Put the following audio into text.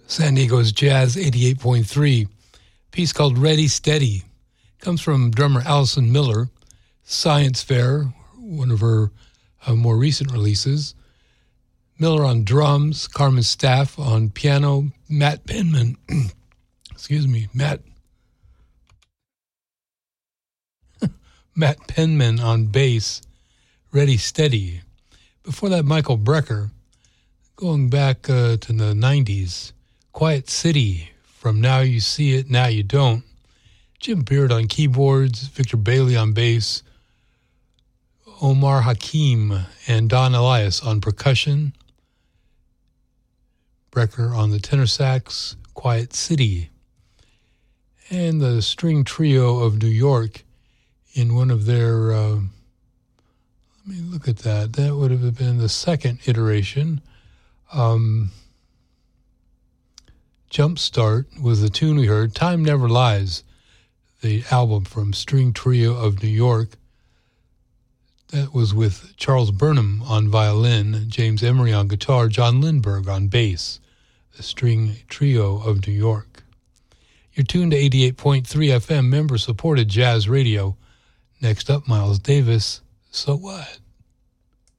San Diego's Jazz 88.3. Piece called Ready Steady. Comes from drummer Allison Miller. Science Fair, one of her more recent releases. Miller on drums, Carmen Staff on piano, Matt Penman, Matt Penman on bass, Ready Steady. Before that, Michael Brecker, going back to the 90s, Quiet City, from Now You See It, Now You Don't. Jim Beard on keyboards, Victor Bailey on bass, Omar Hakim and Don Elias on percussion, Brecker on the tenor sax, Quiet City. And the string trio of New York in one of their, let me look at that. That would have been the second iteration. Jumpstart was the tune we heard. Time Never Lies, the album from String Trio of New York. That was with Charles Burnham on violin, James Emery on guitar, John Lindberg on bass, the String Trio of New York. You're tuned to 88.3 FM member-supported jazz radio. Next up, Miles Davis, So What?